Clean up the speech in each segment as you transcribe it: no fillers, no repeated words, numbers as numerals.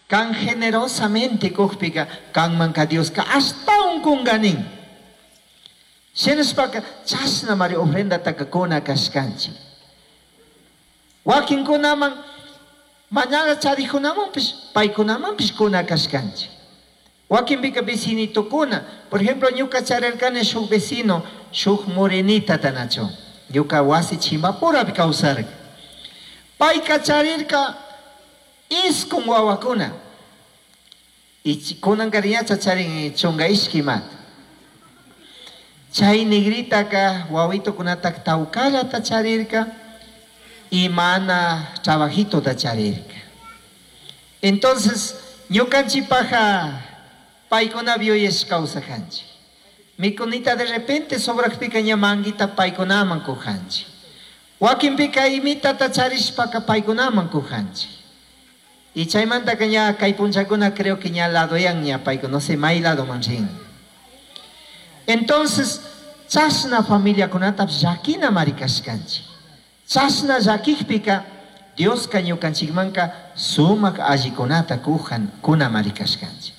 Can generosamente kukpika, can manka Dios ka hasta un kunganin. Sinas paka chasna mari ofrenda takakona kaskanchi. Wakin ko naman, mañana chari ko naman, pay ko naman, kuna kaskanchi. Wakin bika vecinito kuna. Por ejemplo, nyuka charer kane shuk vecino, shuk morenita tanacho. Nyuka wasi chimba pura bika usar. Pay ka charir ka is kung wawakuna. Kunang kariya chacharing chonga iskimat. Chay negrita ka, wawito kunatak taukala tacharir ka. Y mana trabajito tacharir ka. Entonces, nyukanchi paja paikona vioyes causa hanchi. Mi conita de repente sobra picaña manguita paikonaman kuhanchi. Wakin pika imita tacharish paka paikonaman kuhanchi. Y chaymanta kanya kaipunchakuna creo que ya lado yang ya paiko, no sé, mai lado manjin. Entonces, chasna familia kunatap yakina marikashkanchi. Chasna yakikpika Dios kanyukanchikmanka sumak allikonata kuhan kuna marikashkanchi.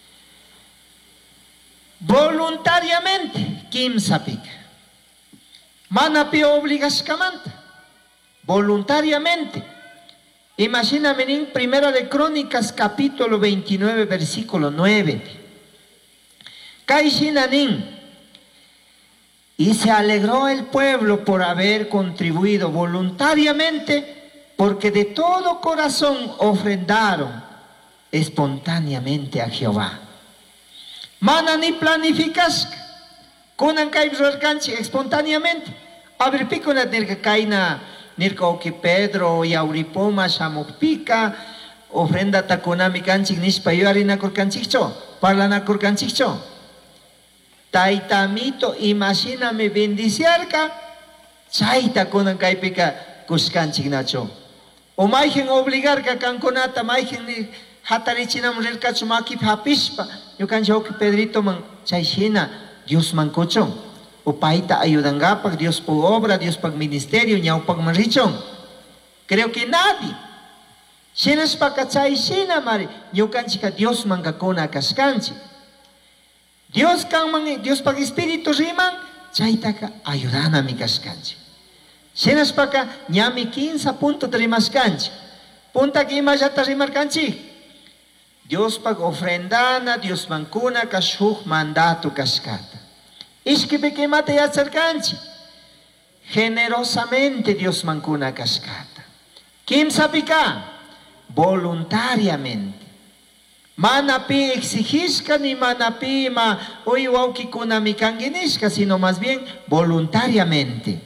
Voluntariamente, kimsapika. Manapi obligashkamanta. Voluntariamente. Imagíname en Primera de Crónicas, capítulo 29, versículo 9. Kaishinanin. Y se alegró el pueblo por haber contribuido voluntariamente, porque de todo corazón ofrendaron espontáneamente a Jehová. Mana ni planificas, kunan kaibzorkanchi espontáneamente. A ver, pico na nirka kaina, nirka oki Pedro, yauripoma, shamukpika, ofrenda takunami kanchik nispa yuarina kurkanchikcho, parlana kurkanchikcho. Taitamito, imagíname bendiciarka, chaita kunan kaipika kuskanchik nacho. O maigen obligarka kankonata, maigen ni hatarichinam rirkachu makip hapispa. Yo cancho que Pedrito man chaishina Dios mancochon. O paita ayudangapak Dios por obra, Dios por ministerio, ñau pag manrichon. Creo que nadie. Shenas paka chaishina mari, yo canchica Dios mangakona kaskanchi. Dios kan man, Dios pag espíritu riman, chaitaka ayudana mi kaskanchi. Shenas paka ñami 15 punto de rimaskanchi. Punta que imajata rimarkanchi. Dios pag ofrendana, Dios mancuna, kashuk mandato kaskata. Ishkipe que mate acercanchi. Generosamente Dios mancuna kaskata. Kim sapika? Voluntariamente. Manapi exigishka ni manapi ma oy wauki kuna mikanginishka, sino más bien voluntariamente.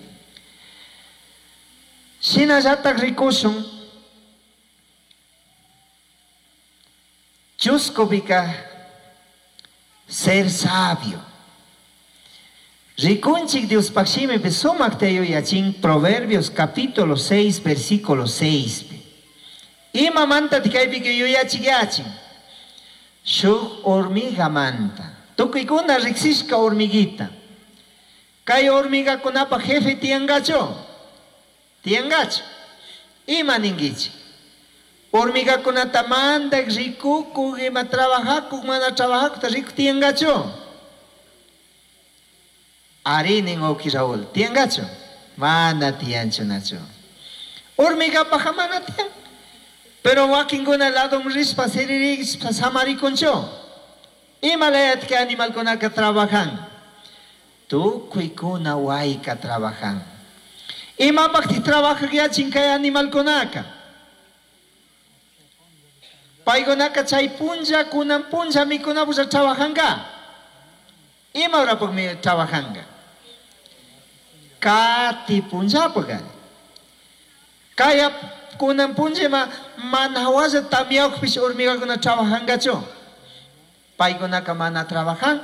Shinayatak rikushun. Chuskovika, ser sabio. Rikunchik Dios Pakshime Besomak Teyo Yachin, Proverbios capítulo 6, versículo 6. Ima manta tikaipike yo yachik yachin. Shuk hormiga manta. Tukikuna riksishka hormiguita. Kay hormiga kunapa jefe tiangacho. Tiangacho. Ima ningichi. Hormiga kunata manda riku kugima trabajaku mana trabajaku ta riku tiangacho. Arinin oki Raúl, tiangacho. Mana tiancho nacho. Hormiga pajamana tiang. Pero wakinguna lado rispa siriris pasamari concho. Imalayat que animal konaka trabajan. Tu kuikuna waika trabajan. Ima bakti trabaja ya chinkay animal konaka. Paigonaka chay punja kunan punja mi kunabusa trabajanga. Ima ora pag mi trabajanga. Kati punja pagan. Kaya kunan punja ma manhawaza tamiyaw pis hormiga kuna trabajanga cho. Paigonaka mana trabajan.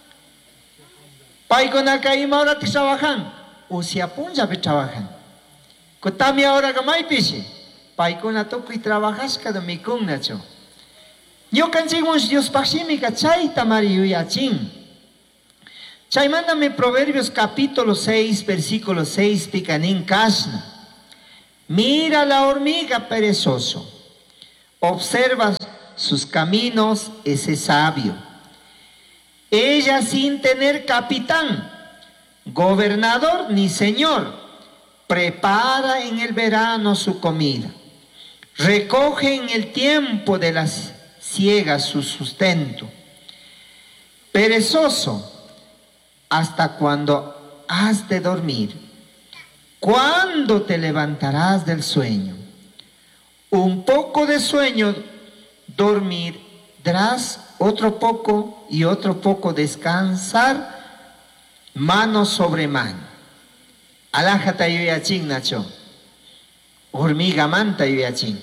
Paigonaka ima ora trabajan. Usia punja be trabajan. Kutami ora gamay pisi. Paikuna toki trabajas kada mikung nacho. Yo canchimos Dios Pakshimika chay tamari yuyachin. Chay mándame Proverbios capítulo 6, versículo 6, picanin kasna. Mira la hormiga perezoso. Observa sus caminos ese sabio. Ella sin tener capitán, gobernador ni señor, prepara en el verano su comida, recoge en el tiempo de las siegas su sustento. Perezoso, ¿hasta cuándo has de dormir? ¿Cuándo te levantarás del sueño? Un poco de sueño dormirás, otro poco y otro poco descansar, mano sobre mano. Alájata yuyachín nacho, hormiga manta yuyachín.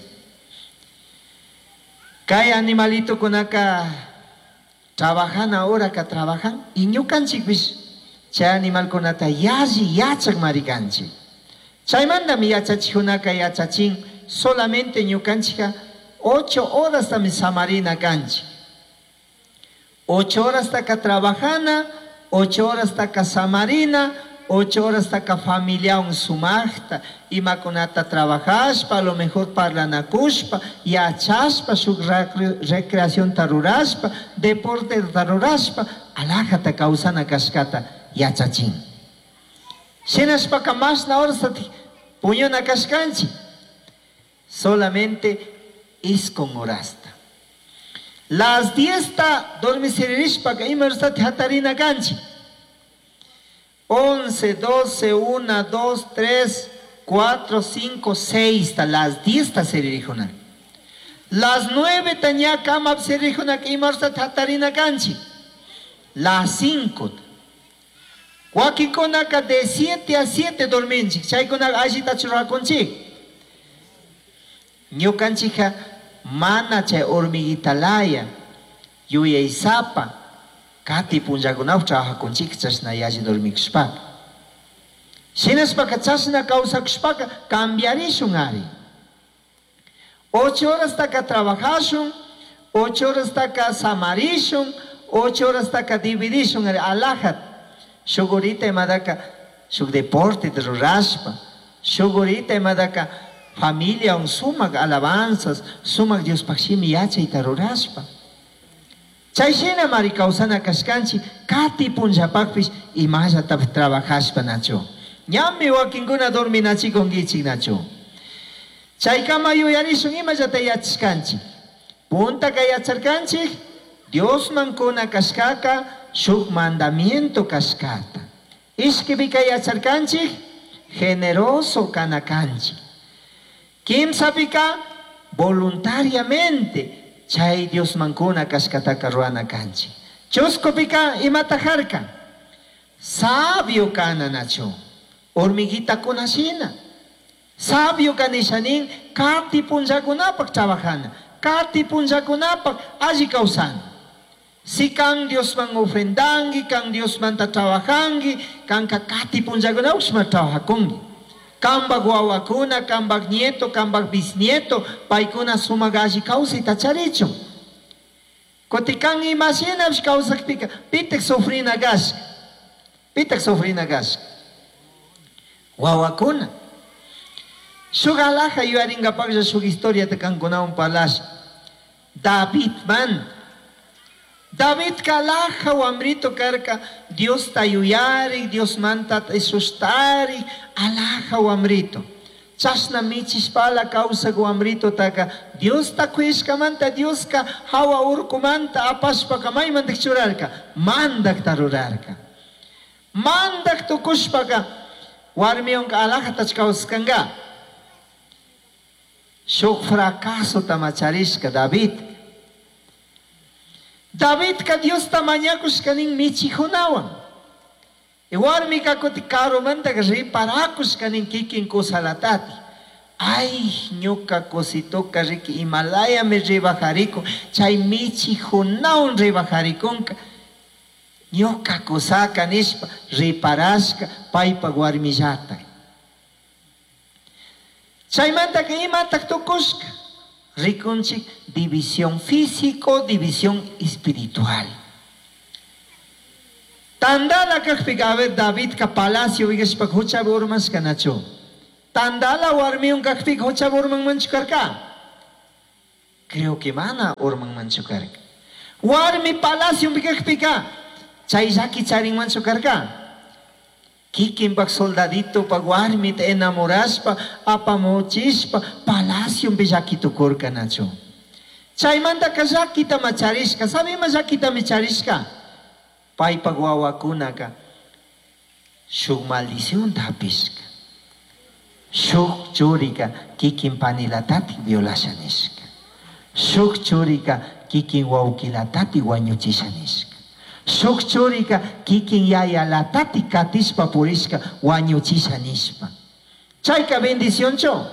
Kay animalito kunaka trabajan ahora que trabajan y ñukanchik pues chay animal kunata yaji yachak marikanchik. Chaymanta mi yachachijunaka yachachin solamente ñukanchika 8 horas también samarina canchi. 8 horas taca trabajana, 8 horas taca samarina, 8 horas taca familia un sumachta, y maconata trabajaspa, a lo mejor parlanacushpa, y achaspa, su recreación taruraspa, deporte taruraspa, alájata causana cascata, yachachín. Shenaspa camas na hora puñona cascanchi. Solamente es con horasta. Las 10 dorme siririshpa que ima está hatarina ganchi. 11, 12, 1, 2, 3, 4, 5, 6 las 10 siririhuna. Las 9 taña kama siririhuna que ima está hatarina ganchi. Las 5. Wakikonaka de 7 a 7 dorminchi. Chaykonaka ajita churrakonchi. Ñukanchika mana chay hormiguitalaya yuyaysapa kati punllakunaw trabajakunchik chashna yaji dormikushpaka. Shinaspaka chashna kawsakushpaka cambiarishun ari. 8 horas taka trabajashun, 8 horas taka samarishun, 8 horas taka dividishun ari alajat. Shugurita imadaka shuk deporte de rurashpa, shugurita imadaka familia un sumak alabanzas, sumak Dios pakshimi yacha y taruraspa. Chayshina mari kausana kashkanchi, kati punjapakpish y maya trabajashpa nacho. Nyami wakinguna dorminachi kongichik nacho. Chaykama yuyarishun imaya tayachkanchi. Punta kayacharkanchi, Dios mankuna kashkaka, shuk mandamiento kashkata. Ishkibi kayacharkanchi, generoso kanakanchi. ¿Quién sabe que voluntariamente chay Dios mancuna kashkataka ruana kanchi? Choskopika y matajarka. Sabio kana nacho. Hormiguita kunashina. Sabio kanishanin kati punjakunapak trabajana. Kati punjakunapak aji kausan. Si kan Dios man ofrendangi, kan Dios man tatrabajangi, kan kati punjakunapak shma trabajakungi. Kambag wawakuna, kambag nieto, kambag bisnieto, paikuna sumagaji causa itacharicho. Kotikan imagina causa pika, pitek sofrina gas. Pitek sofrina gas. Wawakuna. Sugalaja yuaringa pagja su historia te kankuna un palas. David man. David kalaja wamrito karka Dios tayuyari, Dios manta esustari, alaja wamrito. Chasna michispala causa wamrito taka Dios takuishka manta Dios ka hawa urku manta apaspa kamay mandak churarka, mandak tarurarka. Mandak tukushpaka warmiyon ka alaja tachkauskanga. Shuk fracaso tamacharishka David. David ka Dios tamañakus kaning michihunawan. Iwarmi ka kuti karumanta ka riparakus kaning kikin kusalatati. Ay, ñuka kosito ka riki Himalaya me rebajariko, chay michihunawan rebajarikonka. Ñuka kosaka nishpa reparaska paipa warmillata. Chaymanta ka imatak tukuska. Rikunchik división físico, división espiritual. Tandala kakpika a ver David ka palacio vigas pak hucha burmas kanacho. Tandala warmiun kakpika hucha burman manchukarka. Creo que mana orman manchukarka. Warmi palacio pika. Chay zaki charin manchukarka. Kikin pag soldadito pag warmi te enamoraspa apamochispa palacio pizaki tukurka nacho. Chay manda kazaki ta macharishka. Sabi mazaki ta macharishka. Pai pagwawakuna ka. Shug maldición tapiska. Shug churika kikin panilatati violationishka. Shug churika kikin waukilatati wanyuchishanishka. Shug churika kikin yayalatati katispa purishka wanyuchishanishpa. Chayka bendición cho.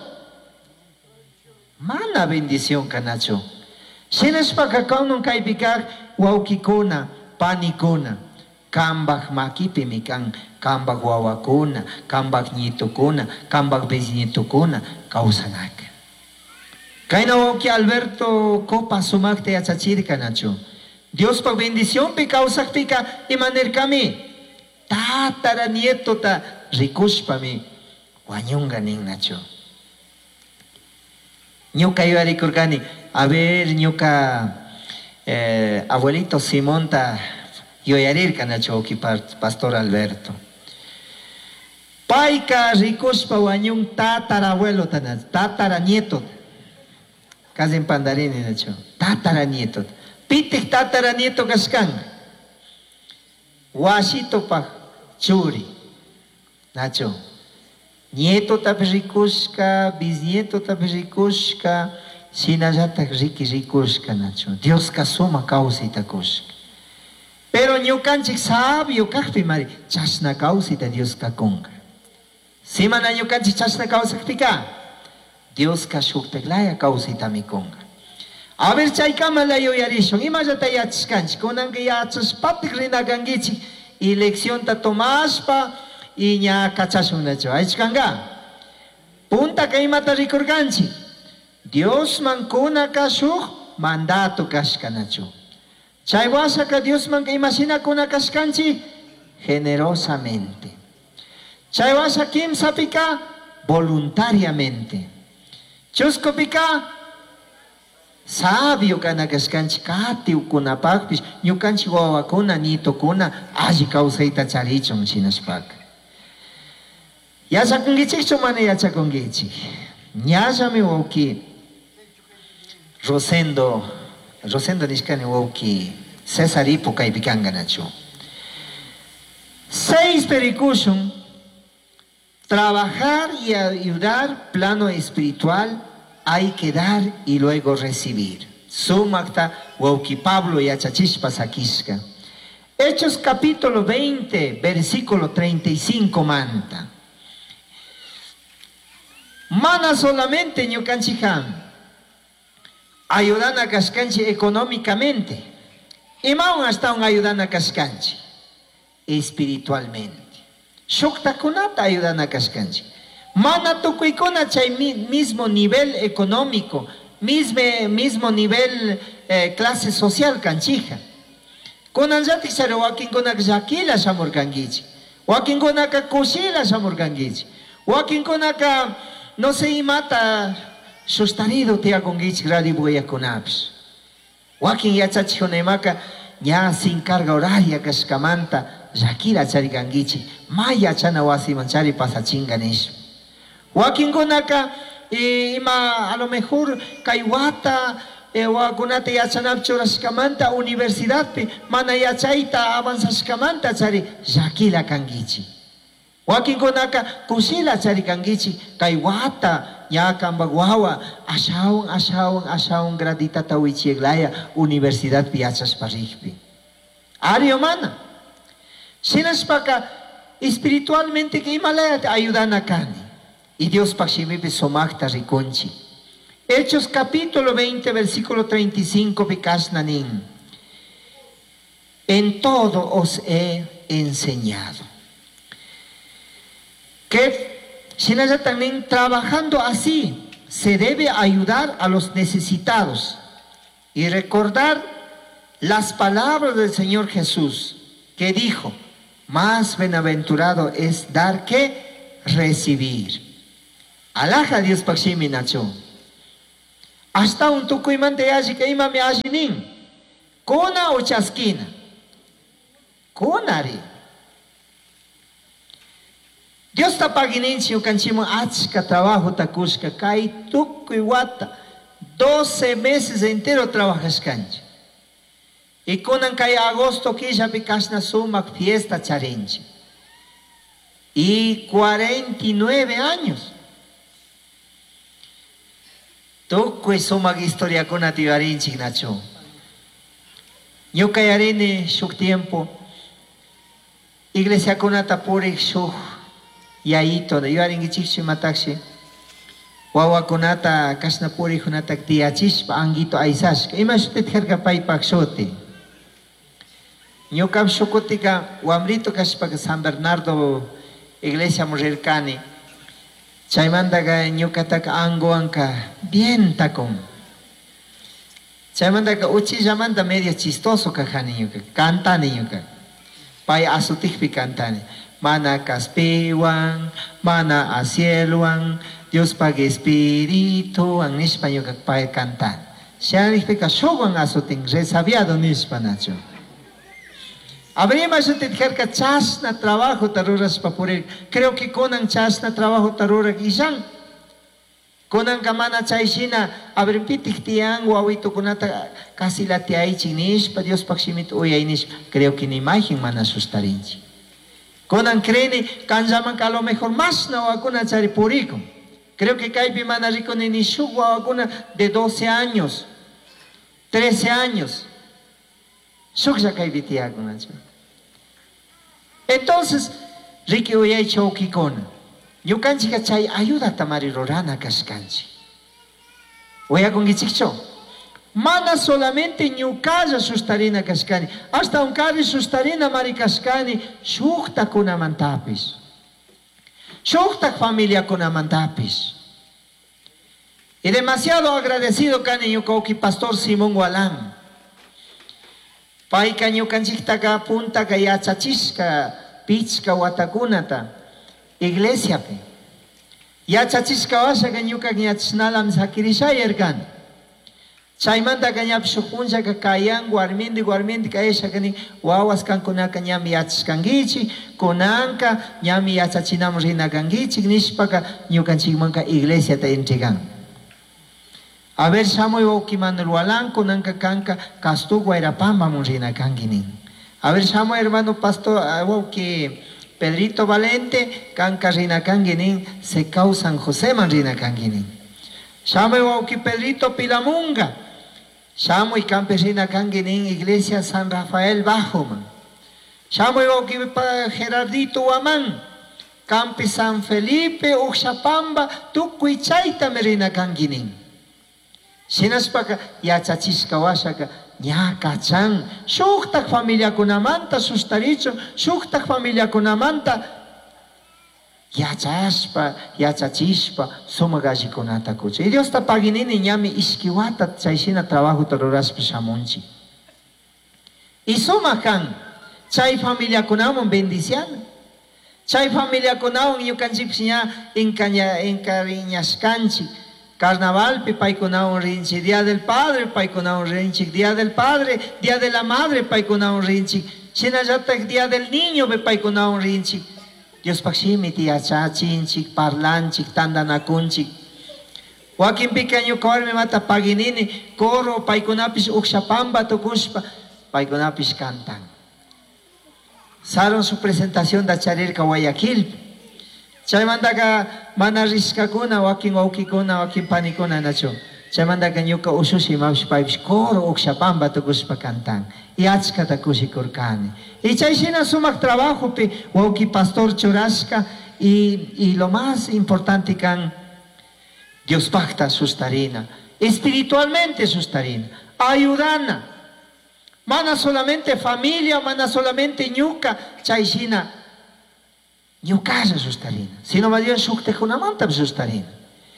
Mana bendición kanacho. Sinaspa kakaunong kaibikak waukikuna panikuna. Kambak makipi mikan kambak wawakuna, kambak nitukuna, kambak bisnitukuna kausanaka. Kaina wauki Alberto Copa sumakte achachirka nacho. Dios pa bendición pi kausak pika imaner kami. Tatara nieto ta rikushpa mi wanyunga ning nacho. Ñuka iba rikurkani, a ver ñuka abuelito Simón ta yoyarirka nacho ki pastor Alberto. Paika rikushpa wanyung tatarabuelo tanach, tataranieto. Casi en pandarini nacho, tataranieto. Pitik tataranieto kaskan. Washito pa churi. Nacho. Nieto tapirikushka, bisnieto tapirikushka, sinajata rikushka nacho. Dios kasuma kausita kushka. Pero ñukanchik sabio kakpi mari, chasna kausita Dios kakunga. Simana ñukanchik chasna kausakpika, Dios kashukpeklaya kausita mikunga. A ver chaykama la yoyarishon, imallata yachishkanchik, kunanka yachashpatik rinakankichik, y lección ta tomashpa, y ña kachashun nacho. Aychkanga, punta kaimata rikurkanchik, Dios mankuna kashuk, mandato kashkanacho. Chay wasaka Dios man imagina kuna kaskanchi generosamente. Chay wasa kimsa pika voluntariamente. Chusco pika sabio kana kaskanchi kati ukuna pakpis ñukanchi wawakuna nitokuna alli kawsayta charichon chinaspak. Yachakunkichikchu mana yachakunkichik. Ñallami wawki Rosendo nishkani wauki Cesaripo kaipikanga nacho. 6 pericussion. Trabajar y ayudar, plano espiritual, hay que dar y luego recibir. Sumakta wauki Pablo y achachishpa sakishka. Hechos capítulo 20, versículo 35 manta. Mana solamente ñukanchihan ayudan a kaskanchi económicamente. Y maun hasta un ayudan a kaskanchi espiritualmente. Shukta kunata ayudan a kaskanchi. Mana tukuikuna chay mismo nivel económico, mismo nivel clase social kanchija. Kunan jati sare wakin kunak jakila shamurkangichi. Wakin kunaka kushila shamurkangichi. Wakin kunaka no se imata sustarido te agongichi gradi buya kunapis. Wakin yachachihonemaka ya sin carga horaria kaskamanta jakila charikangichi. Maya chana wasi manchari pasachinganish. Wakin kunaka ima a lo mejor kaiwata wakunata yachanapchuraskamanta universidad pi mana yachaita avanzaskamanta chari jakila kangichi. Wakin kunaka kusila chari kangichi kaiwata ñakambak wawa ashawan gradita tawichieglaya universidad piachas parikpi. Ario mana. Sinaspaka espiritualmente que imalaya ayudan a kani. Y Dios pakshimipi somakta rikonchi. Hechos capítulo 20 versículo 35 pikasnanin. En todo os he enseñado. Que también trabajando así se debe ayudar a los necesitados y recordar las palabras del Señor Jesús que dijo: más bienaventurado es dar que recibir. Alaja Dios pakshimi nacho. Hasta un tukuymanta yashi ka imami ashinin. Kuna o chaskina. Kunari. Dios ta pagininchi ukanchimo achka trabajo takushka kai tukuy wata 12 meses entero trabajas canchi. Y kunan kai agosto kishapi kashna sumak fiesta charinchi. Y 49 años. Tukuy sumak historia kuna tivarinchi nacho. Yo kayarine shuk tiempo. Iglesia kuna tapurik shuk. Yaito, yo aringichik mataksi. Wawa kunata kasnapuri kunata tiachis angito aisash. Ima sutit herka pai paksote. Yo kam sukutika wamrito kaspa San Bernardo iglesia mujerkani. Chaymandaga nyukataka ango anka bien takom. Chaymandaga uchi llamanda medio chistoso kajani yuka. Cantani yuka. Pai asutikpi cantani. Mana kaspiwan, mana asieluan, Dios pague espíritu, ang nispaño kakpay cantar. Siya nifika suwan asuting resabiado nispanacho. Habría más que chas na trabajo taruras papurir. Creo que con ang chas na trabajo taruras isang. Con ang kamana chaysina, abrim pitik tiang, wawito kunata kasi latiay chinis, pa Dios paksimit uyaynis. Creo que ni imagen mana sustarinchi. Konan creen kanjaman que a lo mejor más na wakuna charipurico. Creo que kaipi manarico ni nishu wakuna de 12 años, 13 años. Sukja kaipi tiaguna. Entonces, Ricky uyay chauki kona. Yo kanchi kachay ayuda tamari rorana kaskanchi. Oya con gichikcho. Mana solamente nyukaya sustarina kaskani. Hasta un kari sustarina mari kaskani. Shukta kuna mantapis. Shukta familia kuna mantapis. Y demasiado agradecido kani yukoki pastor Simón Gualán. Pai kanyukanchikta ka punta ka yachachiska pichka watakunata. Iglesia pe. Yachachiska wasa kanyuka nyachisnalam sakirishayer kan. Chaymanta kanyap supunja ka kayang guarmindi kaesha kani wawas kan kunaka nyami yachkangichi kunanka nyami yachachinam rina kangichi nispaka nyukanchikmanka iglesia ta entregan. A ver samoy waukiman rualan kunanka kanka kastu guairapamba rina kanginin. A ver samoy hermano pastor wauki Pedrito Valente kanka rina kanginin se causan José man rina kanginin. Samoy wauki Pedrito Pilamunga. Shamo y campesina kanginin iglesia San Rafael Bajoman. Shamo y pa Gerardito Guamán. Campi San Felipe Uxapamba Tukui Chaita Merina kanginin. Sinaspaka yachachiska wasaka nyakachan. Shuktak familia kunamanta sustaricho. Shuktak familia kunamanta yachaspa, yachachispa, somagaji konata kucha. Y Dios ta paginini nyami iskiwata chaysina trabajo taroraspa shamonchi. Y somakan, chay familia kunamon bendiciana. Chay familia kunamon yukanchipsinya encariñascanchi. Carnaval, pai kunamon rinchi. Día del Padre, pai kunamon rinchi. Día del Padre, Día de la Madre, pai kunamon rinchi. Sinayatak Día del Niño, pai kunamon rinchi. Dios paksimi ti achachinchik, parlanchik, tandanakunchik. Wakin pequeño corme mata paginini, coro, paikunapis uxapamba tukuspa, paikunapis cantan. Saron su presentación da charirka Guayaquil. Chaymandaka manariskakuna, wakin waukikuna, wakin panikuna nacho. Chaymandaka nyuka ususi mapis paipis, coro uxapamba tukuspa cantan. Y achkata kusikurkani. Y chaysina sumak trabajo pe wauki pastor churasca y lo más importante can Dios pacta sustarina. Espiritualmente sustarina. Ayudana. Mana solamente familia, mana solamente ñuka, chaysina. Ñukasa sustarina. Sino más bien sukte kunamanta sustarina.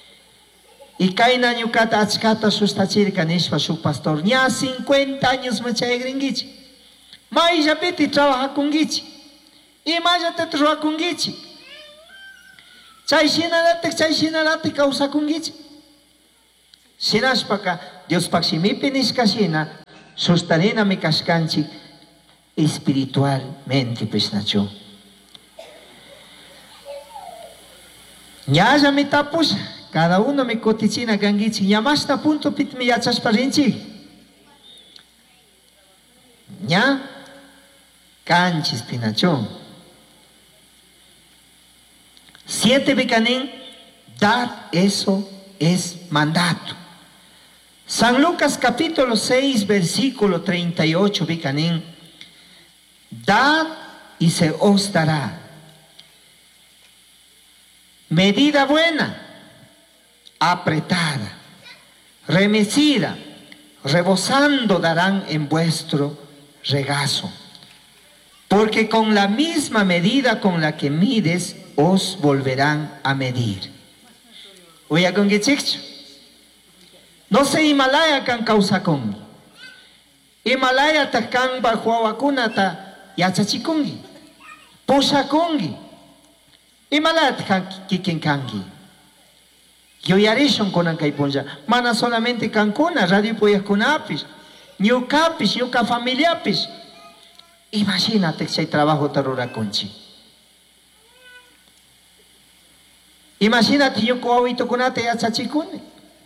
Y kaina ñukata achkata sustachirka nishpa su pastor. Ña 50 años machay gringichi. Maya piti trabaja con gichi. Y maya te trabaja con gichi. Chaysina late causa con gichi. Sinaspaka Dios paksimipi niskasina sostanina mi kaskanchik espiritualmente pesnacho. Ñaya mi tapus cada uno mi coticina gangichi ña masta punto pit mi yachas parinchi. Ña canchis pinacho. 7 bicanin, dar eso es mandato. San Lucas capítulo 6 versículo 38 bicanin, dad y se os dará. Medida buena, apretada, remecida, rebosando darán en vuestro regazo. Porque con la misma medida con la que mides, os volverán a medir. Oya con que chicho. No se Himalaya kan causa con. Himalaya ta kan bajo vacuna ta yachachikungi. Posakungi. Himalaya ta kikin kangi. Yo yarishon konan kaiponja. Mana solamente kankuna radio poyas kunapis. Nyukapis, nyuka familiapis. Imagínate que hay trabajo tarura conchi. Imagínate yo coawito kunate yachachikuni.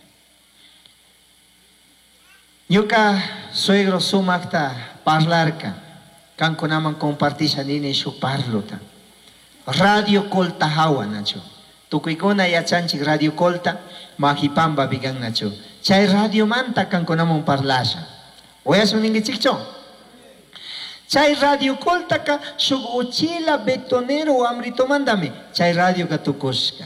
Yuka suegro sumakta parlarka. Kan kunaman compartisha nini su parlota. Radio Colta hawa nacho. Tukuikuna yachanchik radio Colta mahipamba bigan nacho. Chay radio manta kan kunaman parlasha. Oyas uningi chikcho. Chay radio Colta ka sug uchila betonero amrito mandame. Chay radio ka tukuska.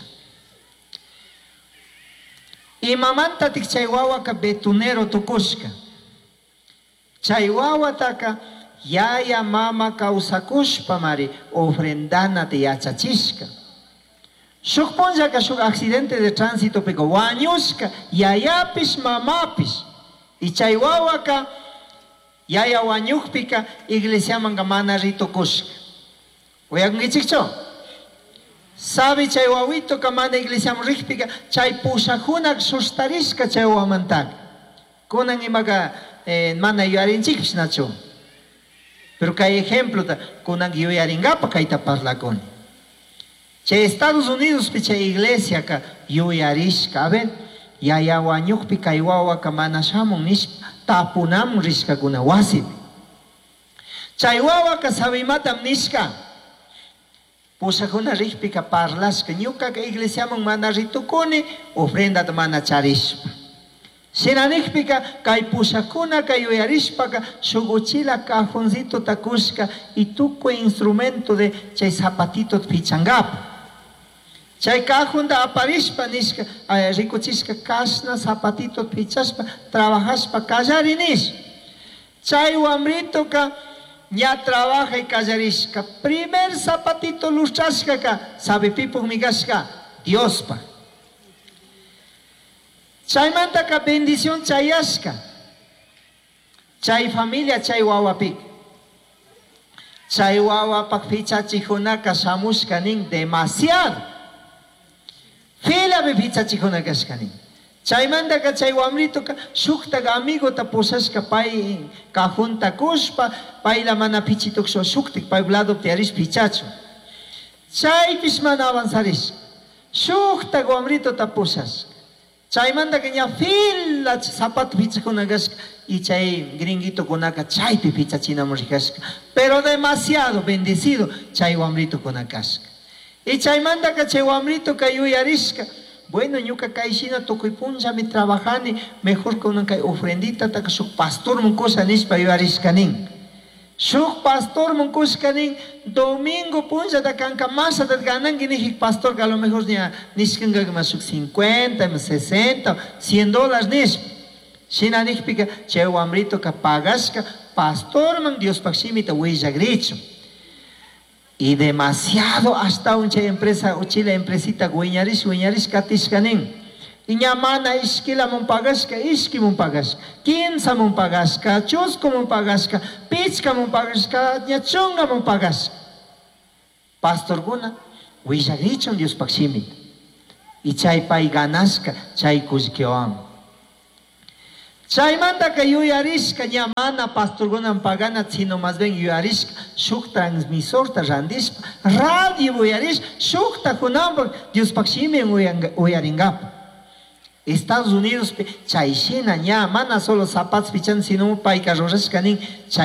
Y mamanta tik chay wawa ka betunero tukuska. Chay wawa taka yaya mama kausakushpa mari ofrendana te yachachisca. Shukponja ka shuk accidente de tránsito peko wañuska yayapis mamapis. Y chay wawa ka yaya wañukpika iglesia manga mana rito kushka. Oyak ngichikcho. Sabi chay wawito ka mana iglesia rikpika chay pusakunak sustarisca chay wamantag. Kunang imaga mana yuarinchikis nacho. Pero kay ejemplo ta kunang yuaringapa kayta parlakoni. Chay Estados Unidos pi chay iglesia ka yuarishka. A ver, yaya wañukpi kay wawa ka mana shamun nish tapunam rishka kuna wasip. Chay wawa ka sabimatam nishka. Pusakuna rikpika parlaska ñuka ka iglesia man mana ritukuni ofrenda mana charishpa. Sinanikpika kay pusakuna kay uyarishpa ka suguchila cajoncito takuska y tuco instrumento de chay zapatito pichangapa. Chay cajón da aparishpa nishka rikuchiska kasna zapatito pichaspa trabajaspa kallarinis. Chay wamrito ka ya trabaja y callarishka. Primer zapatito lustrashka ka. Sabe pipo migashka. Dios pa. Chay manta ka bendición chayashka. Chay familia chay wawapik. Chay wawapak pichachijunaka shamushka nin demasiado. Fila be pichachijunaka shkanin. Chay manda ka chay wamrito ka shukta ka amigo ta posashka pay kahunta kushpa pay la mana pichitok so shuktik pay blado tiarish pichacho. Chay pismana avanzarish. Shukta ka wamrito ta posashka. Chay manda ka nya fila zapato pichakunagashka y chay gringuito kunaka chay pichachina morikashka. Pero demasiado bendecido chay wamrito kunakashka. Y chay manda ka chay wamrito ka yuyarishka. Bueno, ñuka kaishina tokuipunja mi trabajani mejor con una ofrendita ta shuk pastor munkosa nispa yuarishkanin. Shuk pastor munkoskanin domingo punja da kanka masa da ganan gini pastor que a lo mejor nishkanga ma shuk 50, 60, $100 nispa. Shina nishpika che wamrito ka pagashka pastor man Dios pakshimita huella y demasiado hasta una empresa uchila empresita guiñaris katishkanin y ñamana iskila mon pagaska iski mon pagaska 15 mon pagaska chusco mon pagaska pichka mon pagaska ñachunga mon pagaska pastor guna huilla Dios pakshimita y chay pay ganaska chay kuzkeoam Chaymanta que yuyarishka ñamana pastorgunan pagana, sino más bien yuyarishka shuk transmisor ta randishpa radio yuyarish shuk ta kunamba Dios pakshime uyaringapa. Estados Unidos chayshina ña mana solo zapatos pichan sino paika rorashkanin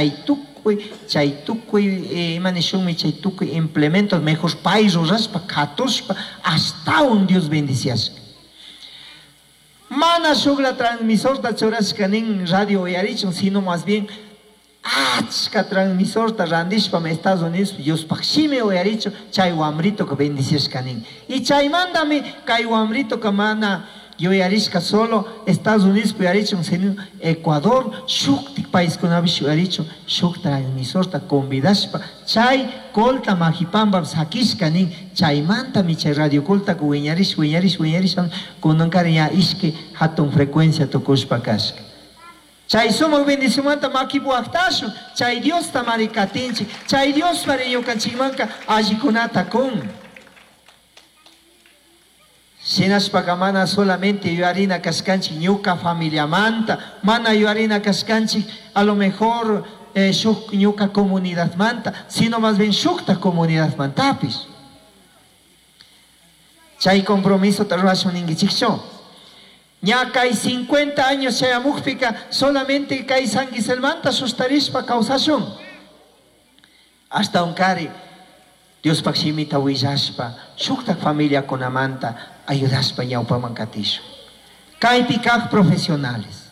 chaytukuy imanishunmi chaytukuy implementos mejor pay rorashpa katushpa hasta un Dios bendiciashka. Mana shukla transmisor ta churashkanin radio uyarichun, sino más bien achka transmisor ta randishpa Estados Unidos Dios pakshime uyarichun chay wamrito ka bendiciashkanin. Y chaymandami kay wamrito ka mana yuyarishka solo Estados Unidos yuyarichun, sino Ecuador shuktik país kunabish yuyarichun shuk transmisor ta convidashpa chay kolta majipamba sakishkanin chaymanta mi chay radio kolta ku wiñarish kunankari ya ishke hatun frecuencia tukushpa kashka. Chay sumo bendicionmanta makipu aktashu chay Dios tamarikatinchi chay Dios pari yukanchikmanka allikunata kun. Shinashpaka mana solamente yuarina kaskanchik ñuka familia manta, mana yuarina kaskanchik a lo mejor shuk ñuka comunidad manta, sino más bien shukta comunidad mantapis. Chay compromiso tarrasho ningichiksho. Ña kay 50 años chayamukpika solamente kay San Giselmanta sustarishpa causashun. Hasta un kari Dios pakshimita willashpa shukta familia kunamanta ayudaspa ñawpaman katishu. Kaypi kaq profesionales.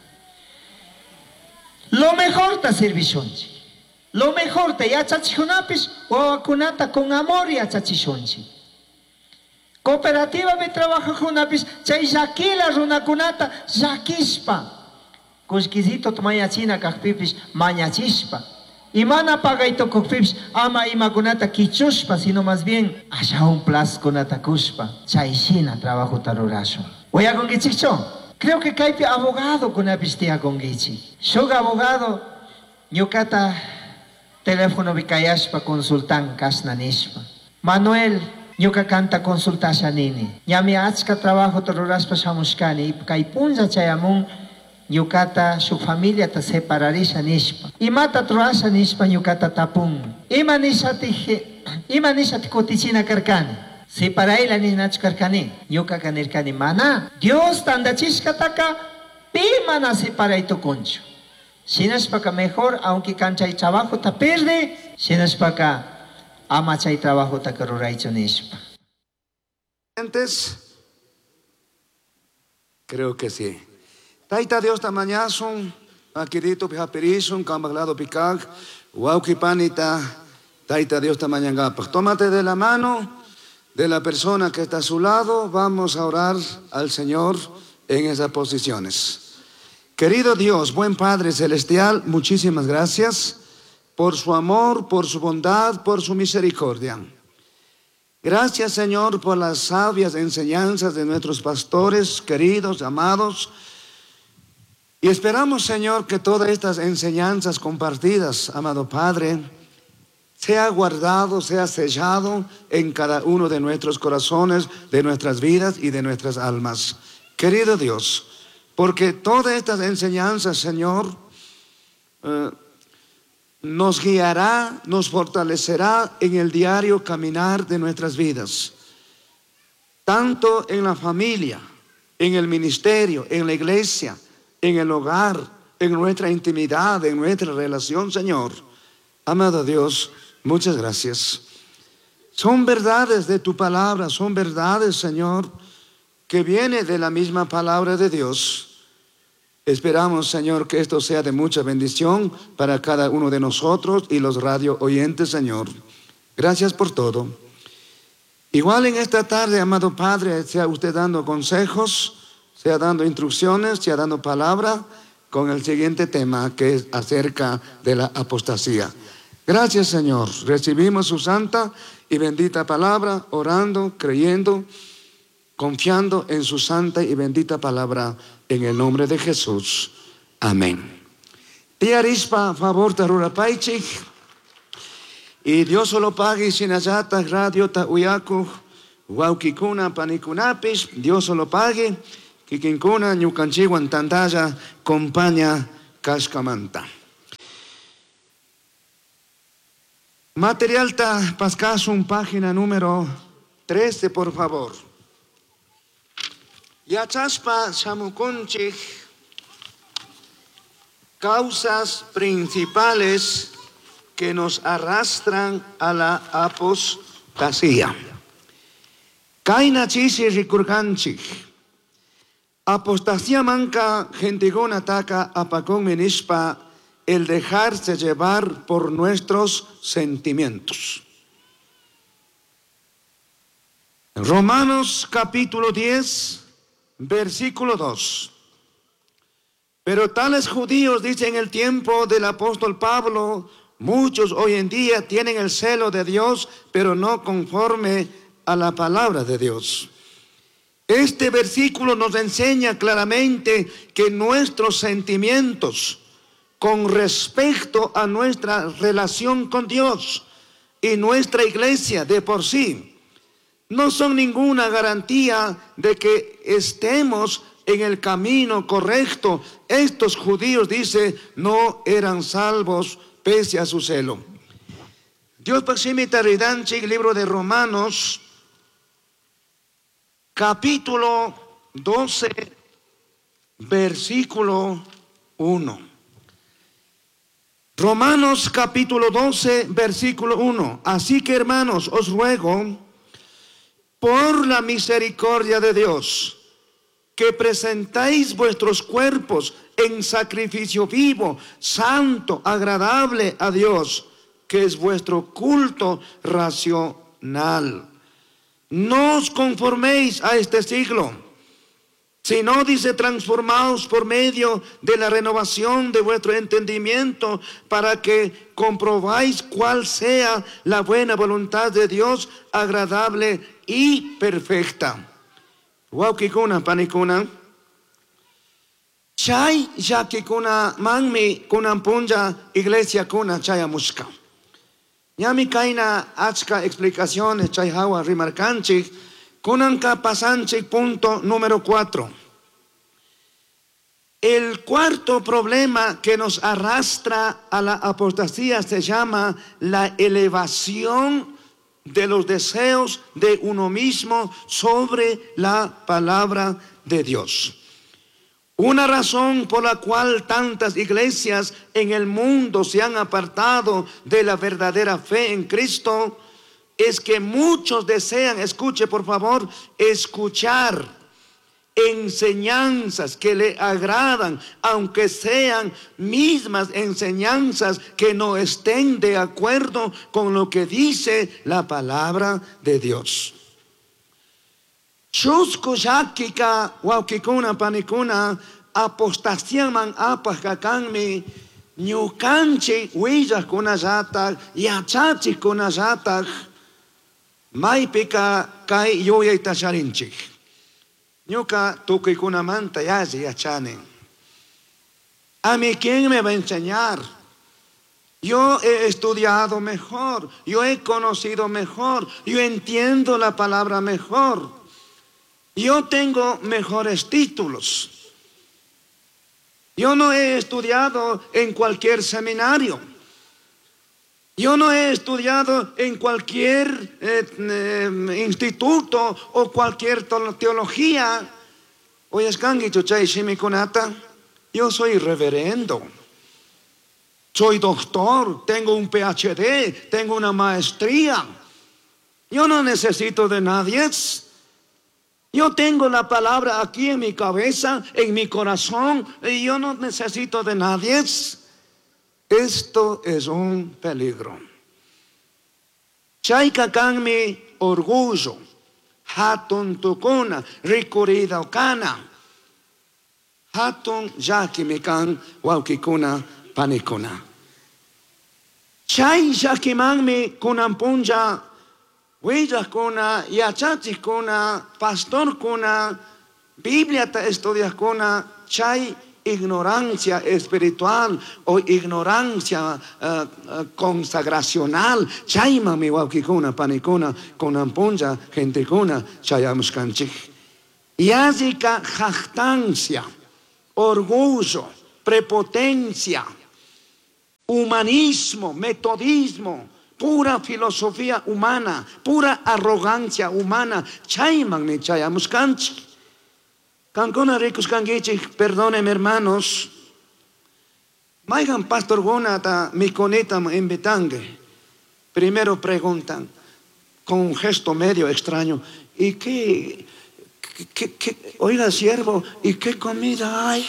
Lo mejor ta servishunchi. Lo mejor ta yachachijunapis wawakunata con amor yachachishunchi. Cooperativa me trabaja junapis chay llakila runakunata llakishpa. Kushkisito mayachina kaqpipis mañachishpa. Imana pagayto kukpipis ama imakunata kichushpa, sino más bien allá un plazo kunata kushpa. Chayshina trabajo tarurasho. Oya gongichicho. Creo que kaypi abogado kunapis tia gongichi. Shuk abogado ñukata teléfono vikayashpa consultan kasnanishpa. Manuel ñuka kanta consultashanini. Ñami achka trabajo taruraspa shamushkani. Kay punza chayamun ñukata shuk familia ta separarisha nishpa. Imata truasha nishpa ñukata tapun. Ima nishati kutichina karkani. Separaila ninachu karkani. Ñuka kanirkani mana. Dios tandachishkataka pi mana separaito concho. Shinashpaka mejor aunque kanchay trabajo ta perde. Shinashpaka ama chay trabajo ta karuraicho nishpa. Creo que sí. Taita Dios tamañasun, akirito pijaperizun, cambaglado picag, huauquipanita, taita Dios tamañangapa. Tómate de la mano de la persona que está a su lado, vamos a orar al Señor en esas posiciones. Querido Dios, buen Padre Celestial, muchísimas gracias por su amor, por su bondad, por su misericordia. Gracias, Señor, por las sabias enseñanzas de nuestros pastores, queridos, amados. Y esperamos, Señor, que todas estas enseñanzas compartidas, amado Padre, sea guardado, sea sellado en cada uno de nuestros corazones, de nuestras vidas y de nuestras almas. Querido Dios, porque todas estas enseñanzas, Señor, nos guiará, nos fortalecerá en el diario caminar de nuestras vidas, tanto en la familia, en el ministerio, en la iglesia, en el hogar, en nuestra intimidad, en nuestra relación, Señor. Amado Dios, muchas gracias. Son verdades de tu palabra, son verdades, Señor, que viene de la misma palabra de Dios. Esperamos, Señor, que esto sea de mucha bendición para cada uno de nosotros y los radio oyentes, Señor. Gracias por todo. Igual en esta tarde, amado Padre, sea usted dando consejos, sea dando instrucciones, sea dando palabra con el siguiente tema, que es acerca de la apostasía. Gracias, Señor. Recibimos su santa y bendita palabra, orando, creyendo, confiando en su santa y bendita palabra, en el nombre de Jesús. Amén. Tía Rispa, favor tarura paichik. Y Dios solo pague sin ayata, radio ta uyaku, huauquicuna panikunapis, Dios solo pague. Kikinkuna ñukanchikwan tantalla compañía kashkamanta. Materialta paskasun página número 13, por favor. Yachaspa shamukunchik causas principales que nos arrastran a la apostasía. Kaina chisi rikurkanchik. Apostasía manca gentigona ataca apacón menispa el dejarse llevar por nuestros sentimientos. Romanos capítulo 10, versículo 2. Pero tales judíos, dice en el tiempo del apóstol Pablo, muchos hoy en día tienen el celo de Dios, pero no conforme a la palabra de Dios. Este versículo nos enseña claramente que nuestros sentimientos con respecto a nuestra relación con Dios y nuestra iglesia de por sí no son ninguna garantía de que estemos en el camino correcto. Estos judíos, dice, no eran salvos pese a su celo. Dios pasimita ridanchik, libro de Romanos, capítulo 12, versículo 1. Romanos capítulo 12, versículo 1. Así que, hermanos, os ruego por la misericordia de Dios que presentéis vuestros cuerpos en sacrificio vivo, santo, agradable a Dios, que es vuestro culto racional. No os conforméis a este siglo, sino, dice, transformaos por medio de la renovación de vuestro entendimiento, para que comprobáis cuál sea la buena voluntad de Dios, agradable y perfecta. Waukikuna panikuna chay yakikuna manmi kunampunja iglesia kuna chayamushka. Yami kaina achka explicaciones chay hawa rimarkanchik kunanka pasanchik punto número 4. El cuarto problema que nos arrastra a la apostasía se llama la elevación de los deseos de uno mismo sobre la palabra de Dios. Una razón por la cual tantas iglesias en el mundo se han apartado de la verdadera fe en Cristo es que muchos desean, escuche por favor, escuchar enseñanzas que le agradan, aunque sean mismas enseñanzas que no estén de acuerdo con lo que dice la palabra de Dios. Chusku yakika waukikuna panikuna apostasía man apakakanmi ñukanchik willakunallatak yachachik kunallatak maypika kay yuyayta charinchik. Ñuka tukuykunamanta yalli yachani. A mí, ¿quién me va a enseñar? Yo he estudiado mejor, yo he conocido mejor, yo entiendo la palabra mejor, yo tengo mejores títulos. Yo no he estudiado en cualquier seminario. Yo no he estudiado en cualquier instituto o cualquier teología. Oye, Skangi Chuchay Shimikunata, yo soy reverendo, soy doctor, tengo un PhD, tengo una maestría. Yo no necesito de nadie. Yo tengo la palabra aquí en mi cabeza, en mi corazón, y yo no necesito de nadie. Esto es un peligro. Chaikakanmi orgullo, hatun tukuna, rikurida okana, hatun yakimikan waukikuna panikuna. Chay yakimanmi kunampunja, huillas yachachikuna, pastor kuna, Biblia ta estudias kuna, chay ignorancia espiritual o ignorancia consagracional. Chaima mi waukikuna panikuna kunampunja gentikuna chayamuskanchik. Yásica jactancia, orgullo, prepotencia, humanismo, metodismo, pura filosofía humana, pura arrogancia humana. Chayman ni chayamos canchi. Cancona ricos canguichi, perdónenme hermanos. Maigan pastor gonata mi coneta en Betangue. Primero preguntan con un gesto medio extraño, ¿y qué, oiga siervo, ¿y qué comida hay?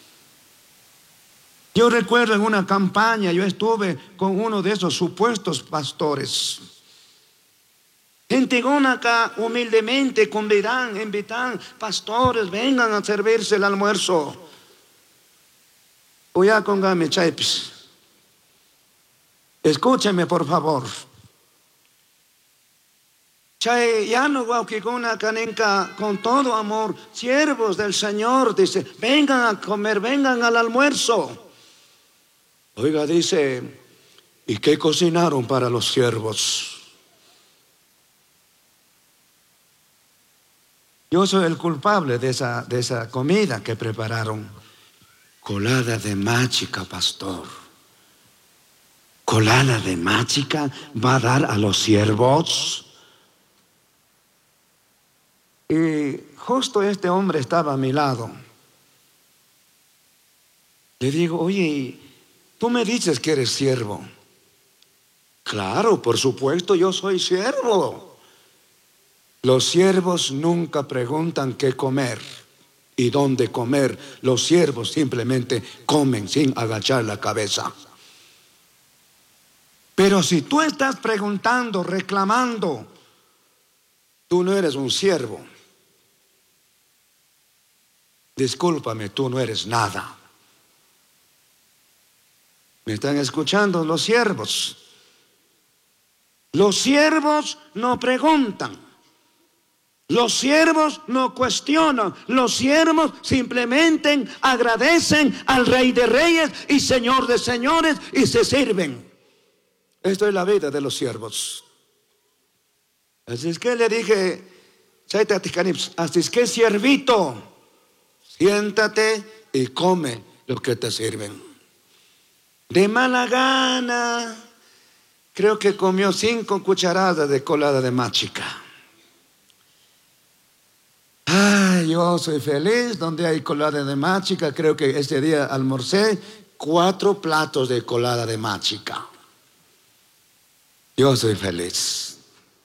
Yo recuerdo en una campaña, yo estuve con uno de esos supuestos pastores. Gente gona acá humildemente convidan, invitan, pastores, vengan a servirse el almuerzo. O ya con game chaipis. Escúcheme por favor. Chay ya no guauquigona canenca con todo amor, siervos del Señor, dice, vengan a comer, vengan al almuerzo. Oiga, dice, ¿y qué cocinaron para los siervos? Yo soy el culpable de esa comida que prepararon. Colada de machica, pastor. Colada de machica va a dar a los siervos. Y justo este hombre estaba a mi lado. Le digo, oye, tú me dices que eres siervo. Claro, por supuesto, yo soy siervo. Los siervos nunca preguntan qué comer y dónde comer. Los siervos simplemente comen sin agachar la cabeza. Pero si tú estás preguntando, reclamando, tú no eres un siervo. Discúlpame, tú no eres nada. ¿Me están escuchando los siervos? Los siervos no preguntan. Los siervos no cuestionan. Los siervos simplemente agradecen al Rey de Reyes y Señor de Señores y se sirven. Esto es la vida de los siervos. Así es que le dije, así es que siervito, siéntate y come lo que te sirven. De mala gana, creo que comió 5 cucharadas de colada de machica. Ay, yo soy feliz donde hay colada de machica. Creo que ese día almorcé 4 platos de colada de machica. Yo soy feliz.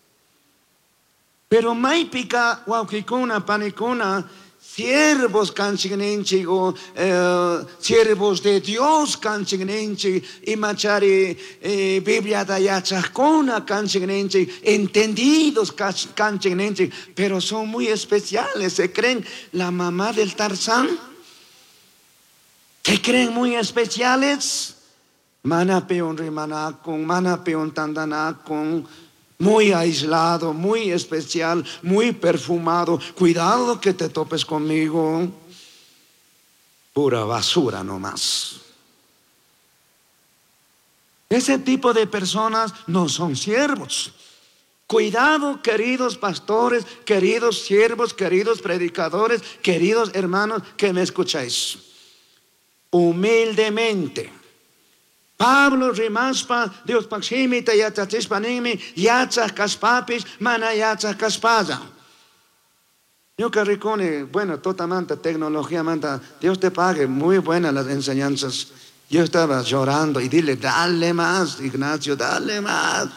Pero maipica, guauquicuna, panicuna, siervos canchignenchi, siervos de Dios canchignenchi, y machari Biblia dayachacona canchignenchi, entendidos canchignenchi, pero son muy especiales. Se creen la mamá del Tarzán. Se creen muy especiales. Manapeon rimanacon, manapeon tandanacon, muy aislado, muy especial, muy perfumado. Cuidado que te topes conmigo. Pura basura nomás. Ese tipo de personas no son siervos. Cuidado, queridos pastores, queridos siervos, queridos predicadores, queridos hermanos que me escucháis. Humildemente. Pablo rimaspa Dios paximita yachachispanimi yachas caspapis mana yachas caspaza. Yo que recone, bueno, toda manta tecnología manta, Dios te pague, muy buenas las enseñanzas. Yo estaba llorando y dile, dale más, Ignacio, dale más.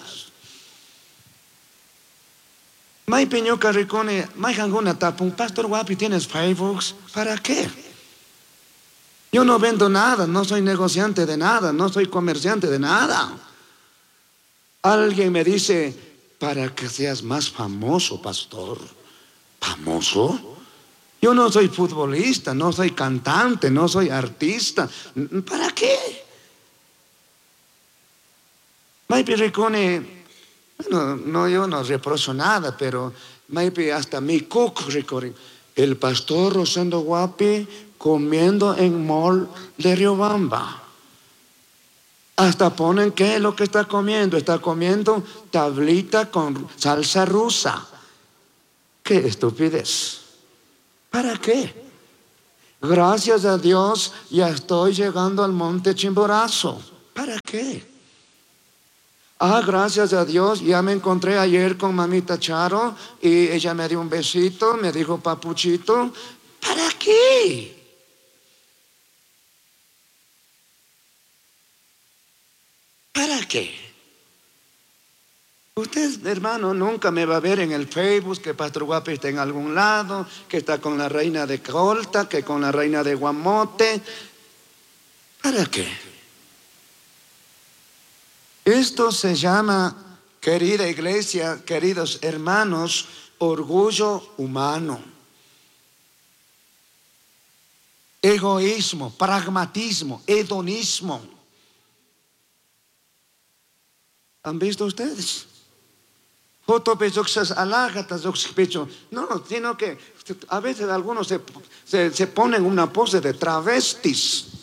Mai peño que recone, mai jangona tapun, pastor guapi, ¿tienes Facebook? ¿Para qué? Yo no vendo nada, no soy negociante de nada, no soy comerciante de nada. Alguien me dice, para que seas más famoso, pastor. ¿Famoso? Yo no soy futbolista, no soy cantante, no soy artista. ¿Para qué? Maybe recone, bueno, no, yo no reprocho nada, pero maybe hasta mi cook recorre. El pastor Rosendo Guapi comiendo en mall de Riobamba. Hasta ponen que lo que está comiendo. Está comiendo tablita con salsa rusa. ¡Qué estupidez! ¿Para qué? Gracias a Dios ya estoy llegando al monte Chimborazo. ¿Para qué? Gracias a Dios ya me encontré ayer con mamita Charo y ella me dio un besito, me dijo papuchito. ¿Para qué? ¿Para qué? Usted, hermano, nunca me va a ver en el Facebook que Pastor Guapi está en algún lado, que está con la reina de Colta, que con la reina de Guamote. ¿Para qué? Esto se llama, querida iglesia, queridos hermanos, orgullo humano. Egoísmo, pragmatismo, hedonismo. ¿Han visto ustedes? No, sino que a veces algunos se ponen una pose de travestis.